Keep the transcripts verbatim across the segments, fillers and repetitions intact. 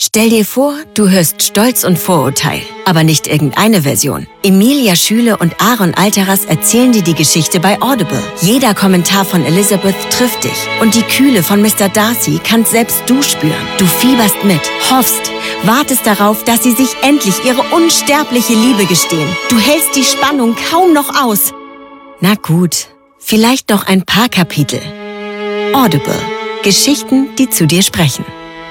Stell dir vor, du hörst Stolz und Vorurteil, aber nicht irgendeine Version. Emilia Schüle und Aaron Alteras erzählen dir die Geschichte bei Audible. Jeder Kommentar von Elizabeth trifft dich und die Kühle von Mister Darcy kannst selbst du spüren. Du fieberst mit, hoffst, wartest darauf, dass sie sich endlich ihre unsterbliche Liebe gestehen. Du hältst die Spannung kaum noch aus. Na gut, vielleicht noch ein paar Kapitel. Audible. Geschichten, die zu dir sprechen.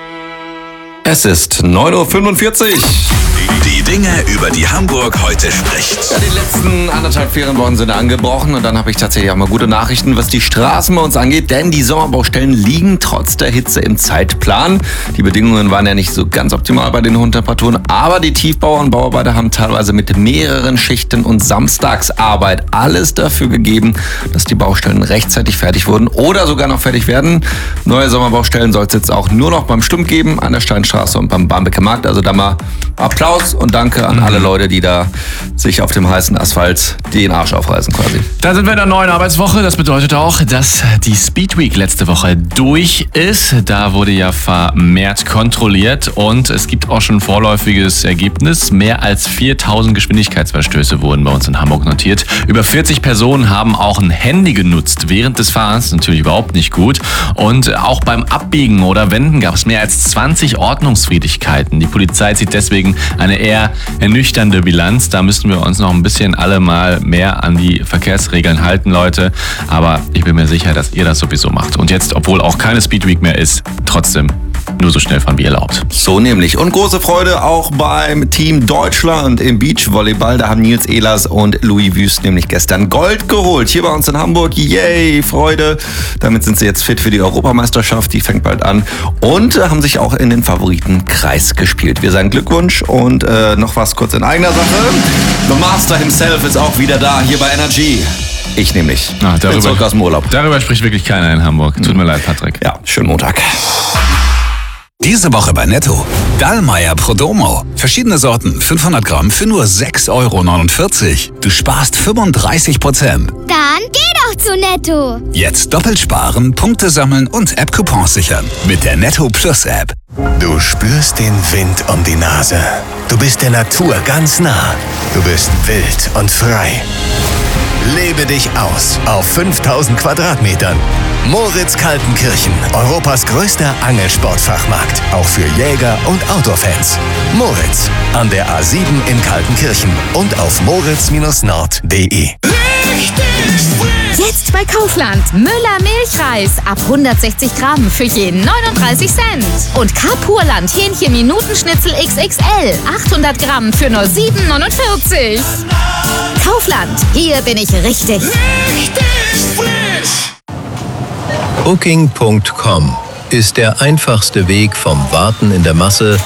Es ist neun Uhr fünfundvierzig. Die Dinge, über die Hamburg heute spricht. Ja, die letzten anderthalb Ferienwochen sind angebrochen und dann habe ich tatsächlich auch mal gute Nachrichten, was die Straßen bei uns angeht, denn die Sommerbaustellen liegen trotz der Hitze im Zeitplan. Die Bedingungen waren ja nicht so ganz optimal bei den hohen Temperaturen, aber die Tiefbauer und Bauarbeiter haben teilweise mit mehreren Schichten und Samstagsarbeit alles dafür gegeben, dass die Baustellen rechtzeitig fertig wurden oder sogar noch fertig werden. Neue Sommerbaustellen soll es jetzt auch nur noch beim Stumpf geben, an der Steinstraße und beim Barmbeker Markt. Also da mal Applaus und danke an alle Leute, die da sich auf dem heißen Asphalt den Arsch aufreißen quasi. Da sind wir in der neuen Arbeitswoche. Das bedeutet auch, dass die Speed Week letzte Woche durch ist. Da wurde ja vermehrt kontrolliert und es gibt auch schon ein vorläufiges Ergebnis. Mehr als viertausend Geschwindigkeitsverstöße wurden bei uns in Hamburg notiert. Über vierzig Personen haben auch ein Handy genutzt während des Fahrens. Natürlich überhaupt nicht gut. Und auch beim Abbiegen oder Wenden gab es mehr als zwanzig Ordnungswidrigkeiten. Die Polizei zieht deswegen eine eher ernüchternde Bilanz. Da müssen wir uns noch ein bisschen alle mal mehr an die Verkehrsregeln halten, Leute. Aber ich bin mir sicher, dass ihr das sowieso macht. Und jetzt, obwohl auch keine Speedweek mehr ist, trotzdem nur so schnell fahren wie erlaubt. So nämlich. Und große Freude auch beim Team Deutschland im Beachvolleyball. Da haben Nils Ehlers und Louis Wüst nämlich gestern Gold geholt. Hier bei uns in Hamburg. Yay, Freude. Damit sind sie jetzt fit für die Europameisterschaft. Die fängt bald an. Und haben sich auch in den Favoritenkreis gespielt. Wir sagen Glückwunsch und äh, noch was kurz in eigener Sache. The Master himself ist auch wieder da hier bei Energy. Ich nämlich. Ah, darüber, bin zurück aus dem Urlaub. Darüber spricht wirklich keiner in Hamburg. Tut mir leid, Patrick. Ja, schönen Montag. Diese Woche bei Netto. Dallmayr Prodomo. Verschiedene Sorten, fünfhundert Gramm für nur sechs Euro neunundvierzig. Du sparst fünfunddreißig Prozent. Dann geh doch zu Netto. Jetzt doppelt sparen, Punkte sammeln und App-Coupons sichern. Mit der Netto Plus App. Du spürst den Wind um die Nase. Du bist der Natur ganz nah. Du bist wild und frei. Lebe dich aus auf fünftausend Quadratmetern. Moritz Kaltenkirchen, Europas größter Angelsportfachmarkt. Auch für Jäger und Outdoor-Fans. Moritz, an der A sieben in Kaltenkirchen und auf moritz Nord punkt de. Jetzt bei Kaufland. Müller Milchreis ab hundertsechzig Gramm für jeden neununddreißig Cent. Und Carpurland Hähnchen Minutenschnitzel X X L achthundert Gramm für nur sieben neunundvierzig. Kaufland, hier bin ich richtig. Richtig frisch. Booking Punkt com ist der einfachste Weg vom Warten in der Masse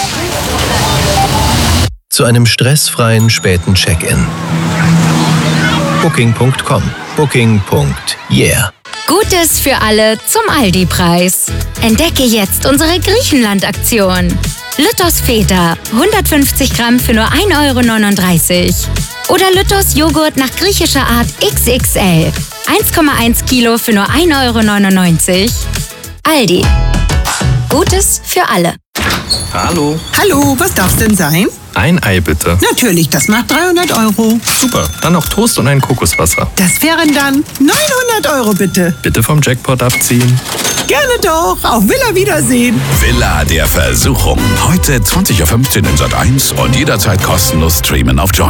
zu einem stressfreien späten Check-in. Booking Punkt com. Booking. Yeah. Gutes für alle zum Aldi-Preis. Entdecke jetzt unsere Griechenland-Aktion. Lüttos Feta, hundertfünfzig Gramm für nur ein Euro neununddreißig. Oder Lüttos Joghurt nach griechischer Art X X L, eins Komma eins Kilo für nur ein Euro neunundneunzig. Aldi. Gutes für alle. Hallo. Hallo, was darf's denn sein? Ein Ei bitte. Natürlich, das macht dreihundert Euro. Super, dann noch Toast und ein Kokoswasser. Das wären dann neunhundert Euro bitte. Bitte vom Jackpot abziehen. Gerne doch, auf Villa Wiedersehen. Villa der Versuchung. Heute zwanzig Uhr fünfzehn in Sat eins und jederzeit kostenlos streamen auf Join.